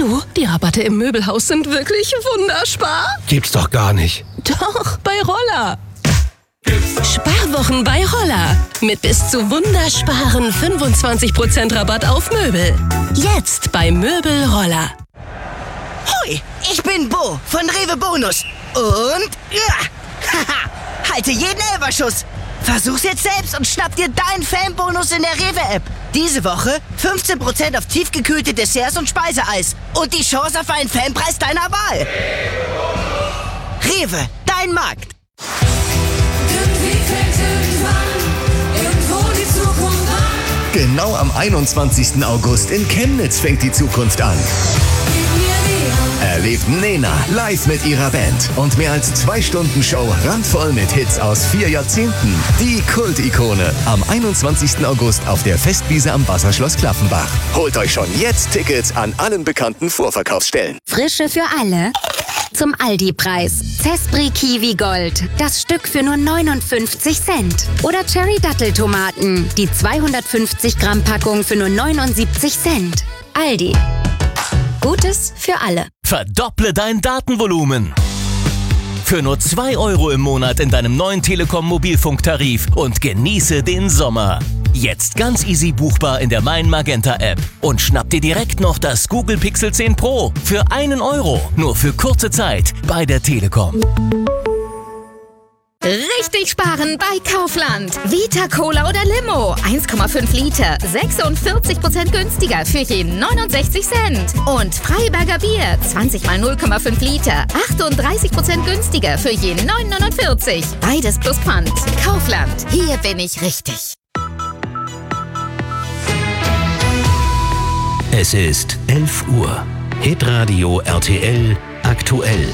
Du, die Rabatte im Möbelhaus sind wirklich wunderbar. Gibt's doch gar nicht. Doch, bei Roller. Sparwochen bei Roller. Mit bis zu wundersparen 25% Rabatt auf Möbel. Jetzt bei Möbel Roller. Hoi, ich bin Bo von Rewe Bonus. Und halte jeden Elferschuss. Versuch's jetzt selbst und schnapp dir deinen Fanbonus in der Rewe-App. Diese Woche 15% auf tiefgekühlte Desserts und Speiseeis. Und die Chance auf einen Fanpreis deiner Wahl. Rewe, dein Markt. Genau am 21. August in Chemnitz fängt die Zukunft an. Erlebt Nena live mit ihrer Band und mehr als 2 Stunden Show randvoll mit Hits aus 4 Jahrzehnten. Die Kult-Ikone am 21. August auf der Festwiese am Wasserschloss Klaffenbach. Holt euch schon jetzt Tickets an allen bekannten Vorverkaufsstellen. Frische für alle. Zum Aldi-Preis. Zespri Kiwi Gold. Das Stück für nur 59 Cent. Oder Cherry Datteltomaten. Die 250 Gramm Packung für nur 79 Cent. Aldi. Gutes für alle. Verdopple dein Datenvolumen. Für nur 2 € im Monat in deinem neuen Telekom-Mobilfunktarif und genieße den Sommer. Jetzt ganz easy buchbar in der Mein Magenta App. Und schnapp dir direkt noch das Google Pixel 10 Pro für 1 €. Nur für kurze Zeit bei der Telekom. Richtig sparen bei Kaufland. Vita Cola oder Limo. 1,5 Liter. 46% günstiger für jeden 69 Cent. Und Freiberger Bier. 20 mal 0,5 Liter. 38% günstiger für jeden 9,49. Beides plus Pfand. Kaufland. Hier bin ich richtig. Es ist 11 Uhr. Hitradio RTL aktuell.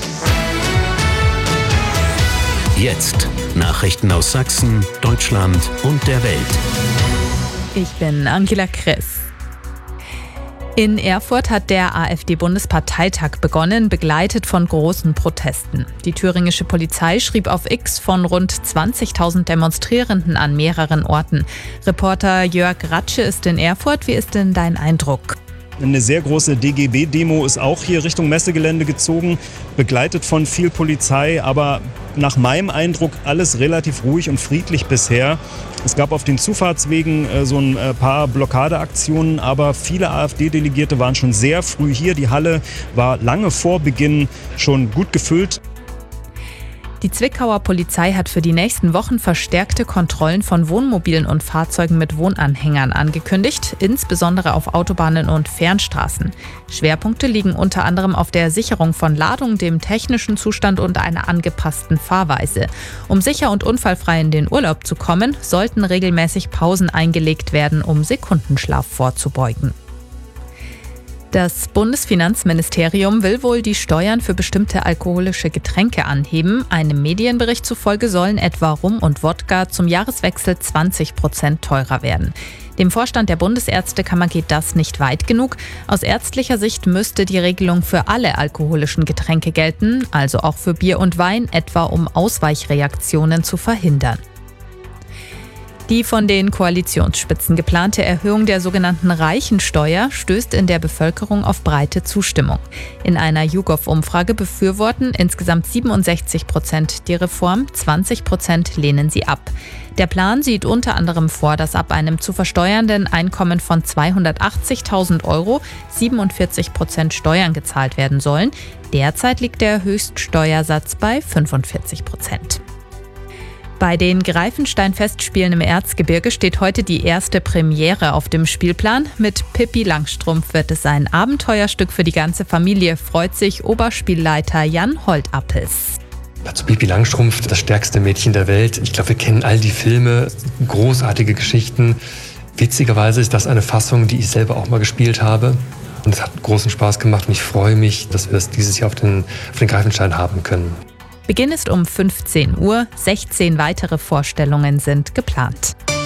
Jetzt Nachrichten aus Sachsen, Deutschland und der Welt. Ich bin Angela Kress. In Erfurt hat der AfD-Bundesparteitag begonnen, begleitet von großen Protesten. Die thüringische Polizei schrieb auf X von rund 20.000 Demonstrierenden an mehreren Orten. Reporter Jörg Ratsche ist in Erfurt. Wie ist denn dein Eindruck? Eine sehr große DGB-Demo ist auch hier Richtung Messegelände gezogen, begleitet von viel Polizei, aber nach meinem Eindruck alles relativ ruhig und friedlich bisher. Es gab auf den Zufahrtswegen so ein paar Blockadeaktionen, aber viele AfD-Delegierte waren schon sehr früh hier. Die Halle war lange vor Beginn schon gut gefüllt. Die Zwickauer Polizei hat für die nächsten Wochen verstärkte Kontrollen von Wohnmobilen und Fahrzeugen mit Wohnanhängern angekündigt, insbesondere auf Autobahnen und Fernstraßen. Schwerpunkte liegen unter anderem auf der Sicherung von Ladung, dem technischen Zustand und einer angepassten Fahrweise. Um sicher und unfallfrei in den Urlaub zu kommen, sollten regelmäßig Pausen eingelegt werden, um Sekundenschlaf vorzubeugen. Das Bundesfinanzministerium will wohl die Steuern für bestimmte alkoholische Getränke anheben. Einem Medienbericht zufolge sollen etwa Rum und Wodka zum Jahreswechsel 20% teurer werden. Dem Vorstand der Bundesärztekammer geht das nicht weit genug. Aus ärztlicher Sicht müsste die Regelung für alle alkoholischen Getränke gelten, also auch für Bier und Wein, etwa um Ausweichreaktionen zu verhindern. Die von den Koalitionsspitzen geplante Erhöhung der sogenannten Reichensteuer stößt in der Bevölkerung auf breite Zustimmung. In einer YouGov-Umfrage befürworten insgesamt 67% die Reform, 20% lehnen sie ab. Der Plan sieht unter anderem vor, dass ab einem zu versteuernden Einkommen von 280.000 € 47% Steuern gezahlt werden sollen. Derzeit liegt der Höchststeuersatz bei 45%. Bei den Greifenstein-Festspielen im Erzgebirge steht heute die erste Premiere auf dem Spielplan. Mit Pippi Langstrumpf wird es ein Abenteuerstück für die ganze Familie, freut sich Oberspielleiter Jan Holtappels. Also Pippi Langstrumpf, das stärkste Mädchen der Welt. Ich glaube, wir kennen all die Filme, großartige Geschichten. Witzigerweise ist das eine Fassung, die ich selber auch mal gespielt habe. Und es hat großen Spaß gemacht und ich freue mich, dass wir das dieses Jahr auf den Greifenstein haben können. Beginn ist um 15 Uhr, 16 weitere Vorstellungen sind geplant.